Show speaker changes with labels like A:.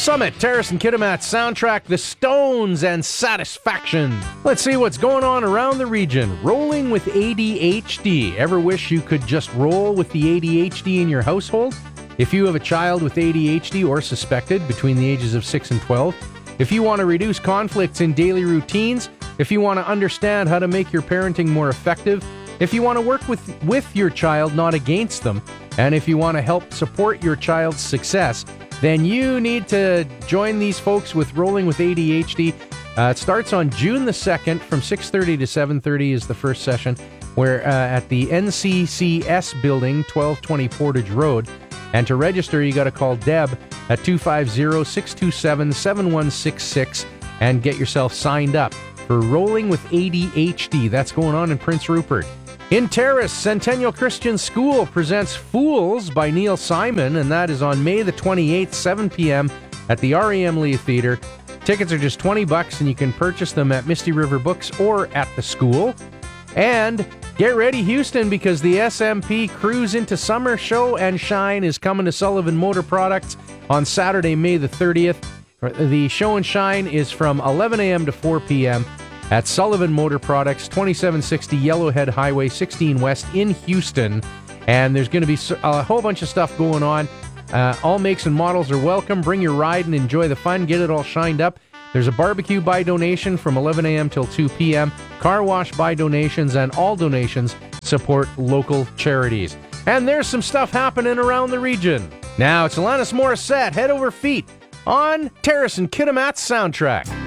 A: Summit, Terrace and Kitimat soundtrack, The Stones and Satisfaction. Let's see what's going on around the region. Rolling with ADHD. Ever wish you could just roll with the ADHD in your household? If you have a child with ADHD or suspected between the ages of 6 and 12, if you want to reduce conflicts in daily routines, if you want to understand how to make your parenting more effective, if you want to work with your child, not against them, and if you want to help support your child's success, then you need to join these folks with Rolling with ADHD. It starts on June the 2nd from 6:30 to 7:30 is the first session, where at the NCCS building, 1220 Portage Road. And to register, you got to call Deb at 250-627-7166 and get yourself signed up for Rolling with ADHD. That's going on in Prince Rupert. In Terrace, Centennial Christian School presents Fools by Neil Simon, and that is on May the 28th, 7 p.m. at the REM Lee Theatre. Tickets are just $20, and you can purchase them at Misty River Books or at the school. And get ready, Houston, because the SMP Cruise into Summer Show and Shine is coming to Sullivan Motor Products on Saturday, May the 30th. The show and shine is from 11 a.m. to 4 p.m. at Sullivan Motor Products, 2760 Yellowhead Highway, 16 West in Houston. And there's going to be a whole bunch of stuff going on. All makes and models are welcome. Bring your ride and enjoy the fun. Get it all shined up. There's a barbecue by donation from 11 a.m. till 2 p.m. Car wash by donations, and all donations support local charities. And there's some stuff happening around the region. Now it's Alanis Morissette, Head Over Feet, on Terrace and Kitimat's soundtrack.